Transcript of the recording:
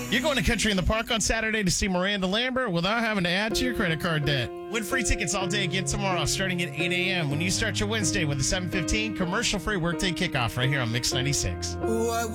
You're going to Country in the Park on Saturday to see Miranda Lambert without having to add to your credit card debt. Win free tickets all day again tomorrow starting at 8 a.m. when you start your Wednesday with a 7:15 commercial-free workday kickoff right here on Mix 96. What